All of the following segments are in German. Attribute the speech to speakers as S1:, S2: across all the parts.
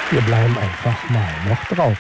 S1: Wir bleiben einfach mal noch drauf.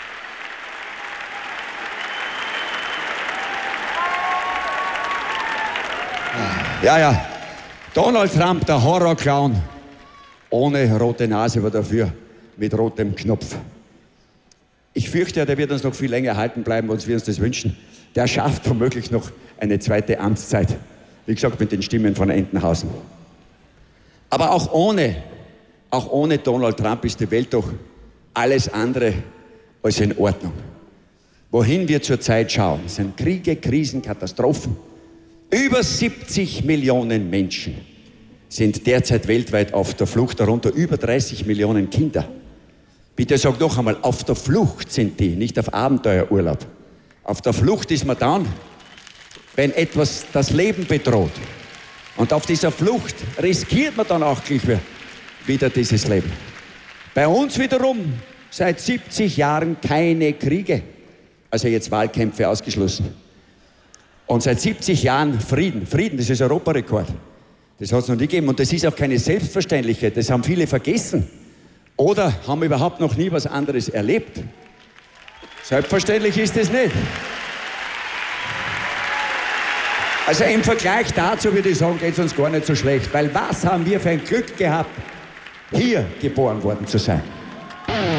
S2: Ja. Donald Trump, der Horrorclown, ohne rote Nase, aber dafür mit rotem Knopf. Ich fürchte, der wird uns noch viel länger erhalten bleiben, als wir uns das wünschen. Der schafft womöglich noch eine zweite Amtszeit. Wie gesagt, mit den Stimmen von Entenhausen. Aber auch ohne Donald Trump ist die Welt doch alles andere als in Ordnung. Wohin wir zurzeit schauen, sind Kriege, Krisen, Katastrophen. Über 70 Millionen Menschen sind derzeit weltweit auf der Flucht, darunter über 30 Millionen Kinder. Bitte sag noch einmal, auf der Flucht sind die, nicht auf Abenteuerurlaub. Auf der Flucht ist man dann, wenn etwas das Leben bedroht. Und auf dieser Flucht riskiert man dann auch gleich wieder dieses Leben. Bei uns wiederum seit 70 Jahren keine Kriege, also jetzt Wahlkämpfe ausgeschlossen. Und seit 70 Jahren Frieden. Frieden, das ist Europarekord. Das hat es noch nie gegeben. Und das ist auch keine Selbstverständlichkeit. Das haben viele vergessen. Oder haben überhaupt noch nie was anderes erlebt. Selbstverständlich ist es nicht. Also im Vergleich dazu würde ich sagen, geht es uns gar nicht so schlecht. Weil was haben wir für ein Glück gehabt, hier geboren worden zu sein.